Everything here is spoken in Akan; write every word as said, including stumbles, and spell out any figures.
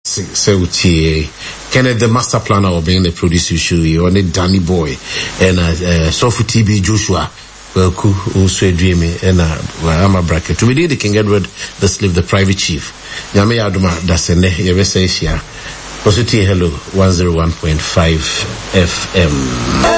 Sauti, Kenneth, the master planner of being the producer show, you on it, Danny Boy, and uh, uh, Sophie T B Joshua, who also dreaming, and uh, I'm a bracket. To be the King Edward, the slave, the private chief. Yame Aduma, that's a ne, Yeresesia. Also, hello, one oh one point five F M.